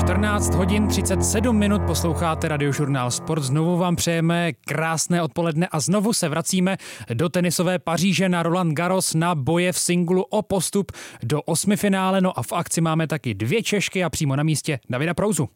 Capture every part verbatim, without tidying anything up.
čtrnáct hodin třicet sedm minut posloucháte Radiožurnál Sport. Znovu vám přejeme krásné odpoledne a znovu se vracíme do tenisové Paříže na Roland Garros na boje v singlu o postup do osmifinále. No a v akci máme taky dvě Češky a přímo na místě Davida Prouzu.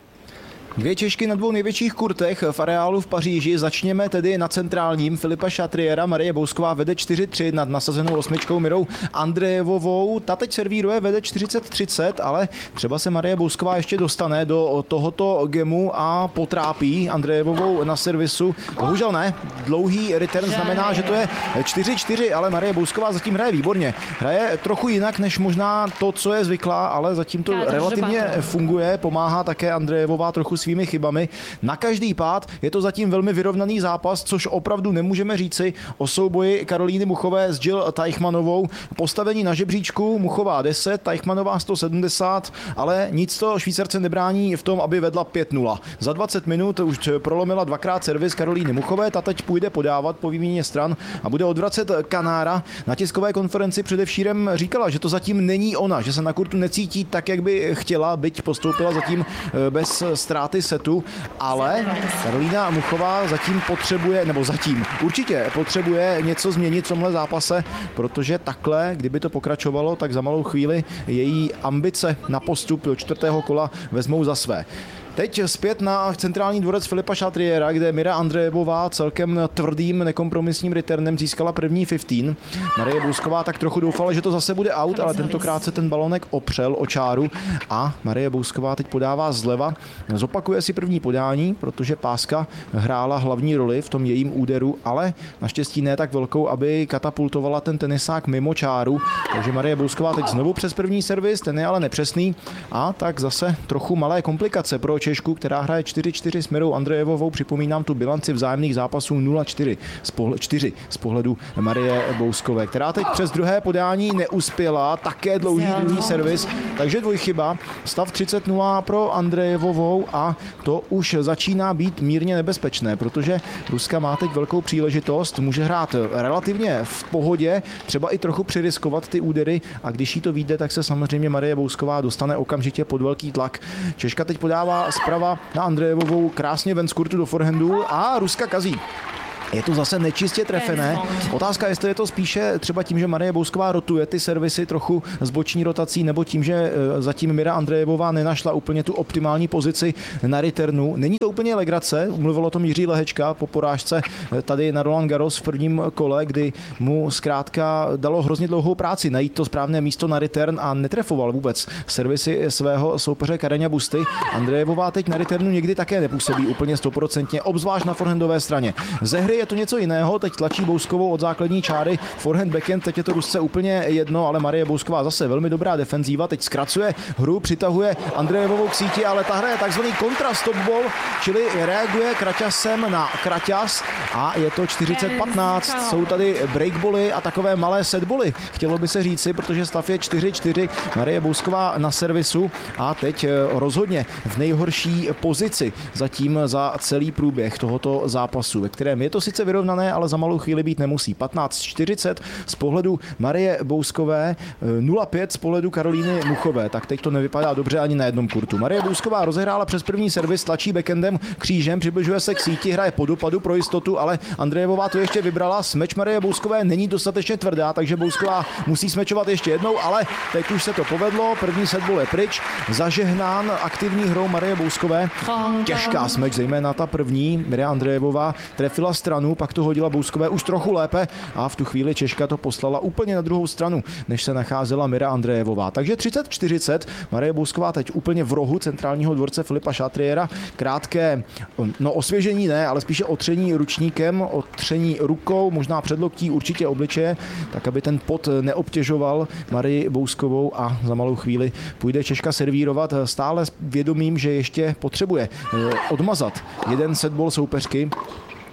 Dvě Češky na dvou největších kurtech v areálu v Paříži. Začněme tedy na centrálním. Filipa Chatriera. Marie Bousková vede čtyři tři nad nasazenou osmičkou Mirou Andreevovou. Ta teď servíruje, vede čtyřicet třicet, ale třeba se Marie Bousková ještě dostane do tohoto gemu a potrápí Andreevovou na servisu. Bohužel ne. Dlouhý return znamená, že to je čtyři čtyři, ale Marie Bousková zatím hraje výborně. Hraje trochu jinak než možná to, co je zvyklá, ale zatím to relativně funguje. Pomáhá také Andreevová trochu svými chybami. Na každý pád je to zatím velmi vyrovnaný zápas, což opravdu nemůžeme říci o souboji Karolíny Muchové s Jill Teichmannovou. Postavení na žebříčku, Muchová deset, Teichmannová sto sedmdesát, ale nic to Švýcarce nebrání v tom, aby vedla pět nula. Za dvacet minut už prolomila dvakrát servis Karolíny Muchové, ta teď půjde podávat po výměně stran a bude odvracet Kanára. Na tiskové konferenci předevšírem říkala, že to zatím není ona, že se na kurtu necítí tak, jak by chtěla, byť postoupila zatím bez ztráty setu, ale Karolína Muchová zatím potřebuje, nebo zatím určitě potřebuje něco změnit v tomhle zápase, protože takhle, kdyby to pokračovalo, tak za malou chvíli její ambice na postup do čtvrtého kola vezmou za své. Teď zpět na centrální dvorec Filipa Chatriera, kde Mira Andreevová celkem tvrdým, nekompromisním returnem získala první patnáct. Marie Bousková tak trochu doufala, že to zase bude out, ale tentokrát se ten balonek opřel o čáru a Marie Bousková teď podává zleva. Zopakuje si první podání, protože páska hrála hlavní roli v tom jejím úderu, ale naštěstí ne tak velkou, aby katapultovala ten tenisák mimo čáru. Takže Marie Bousková teď znovu přes první servis, ten je ale nepřesný a tak zase trochu malé komplikace pro Češku, která hraje čtyři čtyři s Mirou Andreevovou. Připomínám tu bilanci vzájemných zápasů nula čtyři z, pohle- čtyři z pohledu Marie Bouskové, která teď přes druhé podání neuspěla, také dlouhý druhý servis, takže dvojchyba. Stav třicet nula pro Andreevovou a to už začíná být mírně nebezpečné, protože Ruska má teď velkou příležitost, může hrát relativně v pohodě, třeba i trochu přiriskovat ty údery a když jí to vyjde, tak se samozřejmě Marie Bousková dostane okamžitě pod velký tlak. Češka teď podává zprava na Andreevovou krásně ven z kurtu do forehandu a Ruska kazí. Je to zase nečistě trefené. Otázka, jestli je to spíše třeba tím, že Marie Bousková rotuje ty servisy trochu s boční rotací, nebo tím, že zatím Mira Andreevová nenašla úplně tu optimální pozici na returnu. Není to úplně legrace, mluvil o tom Jiří Lehečka po porážce tady na Roland Garros v prvním kole, kdy mu zkrátka dalo hrozně dlouhou práci najít to správné místo na return a netrefoval vůbec servisy svého soupeře Kareňa Busty. Andreevová teď na returnu někdy také nepůsobí úplně stoprocentně, obzvlášť na forehandové straně. Ze hry je to něco jiného, teď tlačí Bouskovou od základní čáry, forehand, backhand, teď je to Rusce úplně jedno, ale Marie Bousková zase velmi dobrá defenzíva, teď zkracuje hru, přitahuje Andreevovou k síti, ale ta hraje takzvaný kontrastopball, čili reaguje kraťasem na kraťas a je to čtyřicet patnáct. Jsou tady breakboly a takové malé setboly, chtělo by se říci, protože stav je čtyři čtyři, Marie Bousková na servisu a teď rozhodně v nejhorší pozici zatím za celý průběh tohoto zápasu, ve kterém je to sice vyrovnané, ale za malou chvíli být nemusí. patnáct čtyřicet z pohledu Marie Bouskové, nula pět z pohledu Karolíny Muchové. Tak teď to nevypadá dobře ani na jednom kurtu. Marie Bousková rozehrála přes první servis, tlačí backendem křížem, přibližuje se k síti, hraje po dopadu pro jistotu, ale Andreevová to ještě vybrala. Smeč Marie Bouskové není dostatečně tvrdá, takže Bousková musí smečovat ještě jednou, ale teď už se to povedlo. První setball je pryč, zažehnán aktivní hrou Marie Bouskové. Těžká smeč, zejména ta první. Mira Andreevová trefila stranu, pak to hodila Bouskové už trochu lépe a v tu chvíli Češka to poslala úplně na druhou stranu, než se nacházela Mira Andreevová. Takže třicet čtyřicet, Marie Bousková teď úplně v rohu centrálního dvorce Filipa Chatriera. Krátké, no osvěžení ne, ale spíše otření ručníkem, otření rukou, možná předloktí, určitě obličeje, tak aby ten pot neobtěžoval Marii Bouskovou a za malou chvíli půjde Češka servírovat stále s vědomím, že ještě potřebuje odmazat jeden setball soupeřky.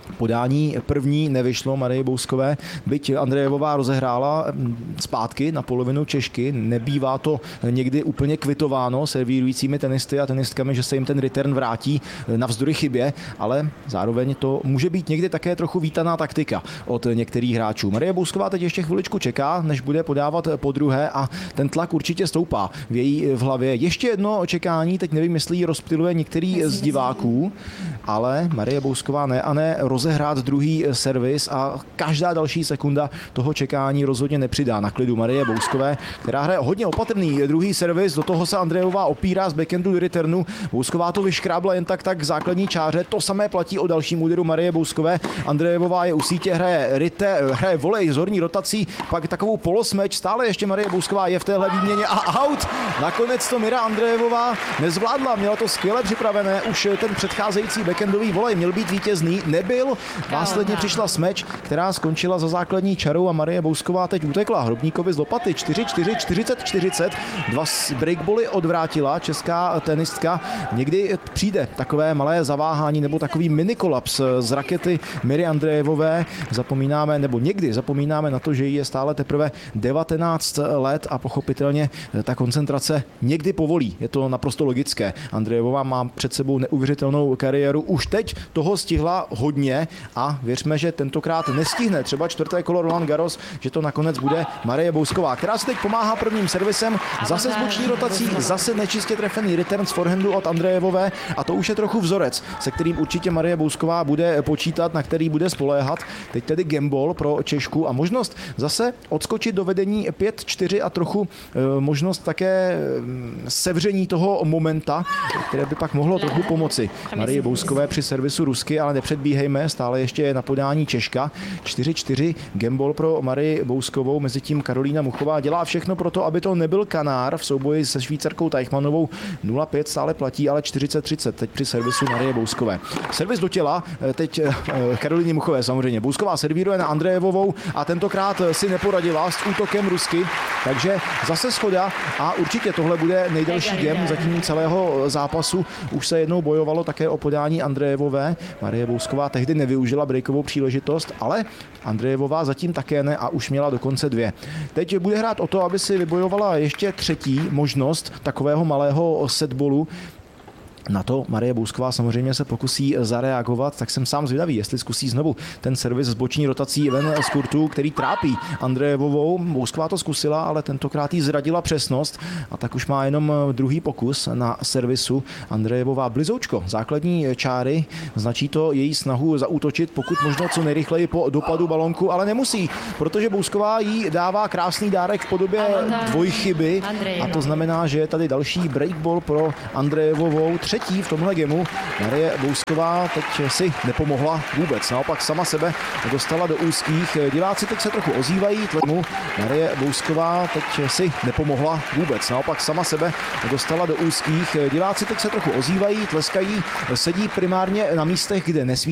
Podání první nevyšlo Marii Bouskové, byť Andrejevová rozehrála zpátky na polovinu Češky. Nebývá to někdy úplně kvitováno servírujícími tenisty a tenistkami, že se jim ten return vrátí navzdory chybě, ale zároveň to může být někdy také trochu vítaná taktika od některých hráčů. Marie Bousková teď ještě chviličku čeká, než bude podávat podruhé a ten tlak určitě stoupá v její v hlavě. Ještě jedno očekání, teď nevím, jestli ji rozptyluje některý z diváků, ale Marie Bousková ne a ne rozehrát druhý servis a každá další sekunda toho čekání rozhodně nepřidá na klidu Marie Bouskové, která hraje hodně opatrný druhý servis, do toho se Andrejová opírá z backhandu do returnu. Bousková to vyškrábla jen tak tak k základní čáře, to samé platí o dalším úderu Marie Bouskové. Andrejová je u sítě, hraje rite, hraje volej z horní rotací, pak takovou polosmeč, stále ještě Marie Bousková je v téhle výměně a out. Nakonec to Mira Andrejevová nezvládla, měla to skvěle připravené, už ten předcházející backhandový volej měl být vítězný, nebyl. Následně přišla smeč, která skončila za základní čarou a Marie Bousková teď utekla Hrobníkovi z lopaty. čtyři čtyři, čtyřicet čtyřicet. Dva breakboly odvrátila česká tenistka. Někdy přijde takové malé zaváhání nebo takový minikolaps z rakety Miry Andrejevové. Zapomínáme, nebo někdy zapomínáme na to, že jí je stále teprve devatenáct let a pochopitelně ta koncentrace někdy povolí. Je to naprosto logické. Andrejevová má před sebou neuvěřitelnou kariéru. Už teď toho stihla hodně a věřme, že tentokrát nestihne třeba čtvrté kolo Roland Garros, že to nakonec bude Marie Bousková, která se teď pomáhá prvním servisem, zase s boční rotací, zase nečistě trefený return z forehandu od Andrejevové a to už je trochu vzorec, se kterým určitě Marie Bousková bude počítat, na který bude spoléhat. Teď tedy gamble pro Češku a možnost zase odskočit do vedení pět čtyři a trochu e, možnost také sevření toho momenta, které by pak mohlo trochu pomoci Marie Bouskové při servisu rusky, ale nepředbíhejme, stále ještě je na podání Češka. čtyři čtyři gamble pro Marii Bouskovou, mezitím Karolína Muchová dělá všechno pro to, aby to nebyl kanár v souboji se Švýcarkou Teichmannovou. nula pět stále platí, ale čtyřicet třicet teď při servisu Marie Bouskové. Servis do těla, teď Karolíně Muchové samozřejmě. Bousková servíruje na Andrejevovou a tentokrát si neporadila s útokem rusky, takže zase schoda a určitě tohle bude nejdelší game zatím celého zápasu. Už se jednou bojovalo také o podání Andrejevové. Marie Bousková tehdy nevyužila breakovou příležitost, ale Andrejevová zatím také ne a už měla dokonce dvě. Teď bude hrát o to, aby si vybojovala ještě třetí možnost takového malého setballu. Na to Marie Bousková samozřejmě se pokusí zareagovat, tak jsem sám zvědavý, jestli zkusí znovu ten servis s boční rotací ven z kurtu, který trápí Andrejevovou. Bousková to zkusila, ale tentokrát jí zradila přesnost a tak už má jenom druhý pokus na servisu. Andrejevová blizoučko základní čáry, značí to její snahu zaútočit pokud možno co nejrychleji po dopadu balonku, ale nemusí, protože Bousková jí dává krásný dárek v podobě dvojchyby a to znamená, že je tady další breakball pro Andrejevovou. Třetí v tomhle gemu. Marie Bousková teď si nepomohla vůbec. Naopak sama sebe dostala do úzkých. Diváci teď se trochu ozývají. Tlemu. Marie Bousková teď si nepomohla vůbec. Naopak sama sebe dostala do úzkých. Diváci teď se trochu ozývají, tleskají, sedí primárně na místech, kde nesvítí.